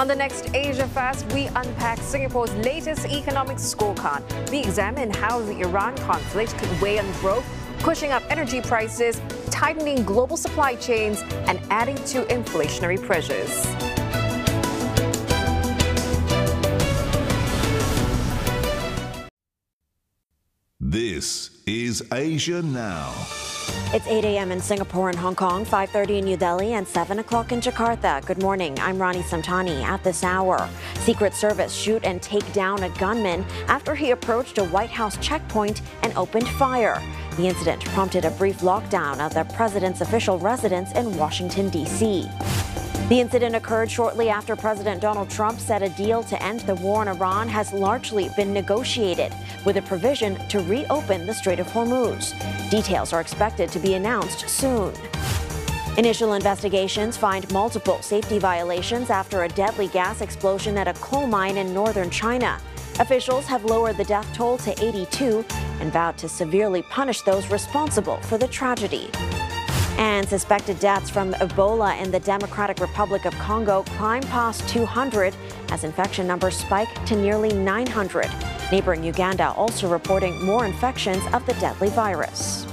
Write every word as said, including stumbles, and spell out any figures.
On the next Asia Fast, we unpack Singapore's latest economic scorecard. We examine how the Iran conflict could weigh on growth, pushing up energy prices, tightening global supply chains, and adding to inflationary pressures. This is Asia Now. It's eight a.m. in Singapore and Hong Kong, five thirty in New Delhi, and seven o'clock in Jakarta. Good morning. I'm Rani Samtani. At this hour, Secret Service shoot and take down a gunman after he approached a White House checkpoint and opened fire. The incident prompted a brief lockdown of the president's official residence in Washington, D C The incident occurred shortly after President Donald Trump said a deal to end the war in Iran has largely been negotiated, with a provision to reopen the Strait of Hormuz. Details are expected to be announced soon. Initial investigations find multiple safety violations after a deadly gas explosion at a coal mine in northern China. Officials have lowered the death toll to eighty-two and vowed to severely punish those responsible for the tragedy. And suspected deaths from Ebola in the Democratic Republic of Congo climb past two hundred as infection numbers spike to nearly nine hundred. Neighboring Uganda also reporting more infections of the deadly virus.